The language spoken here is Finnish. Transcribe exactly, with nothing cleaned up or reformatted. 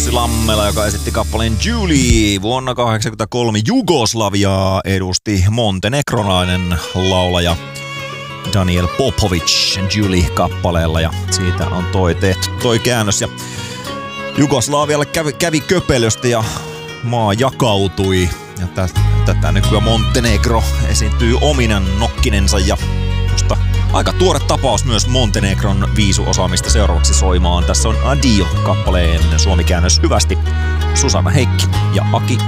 Jussi Lammela, joka esitti kappaleen Julie. Vuonna tuhatyhdeksänsataakahdeksankymmentäkolme Jugoslaviaa edusti montenegrolainen laulaja Daniel Popovic Julie-kappaleella, ja siitä on toi tehty toi käännös. Ja Jugoslavialle kävi, kävi köpelöstä ja maa jakautui. Ja tätä, tätä nykyään Montenegro esiintyy ominan nokkinensa, ja josta aika tuore tapaus myös Montenegron viisuosaamista seuraavaksi soimaan. Tässä on Adio-kappaleen suomikäännös hyvästi Susanna Heikki ja Aki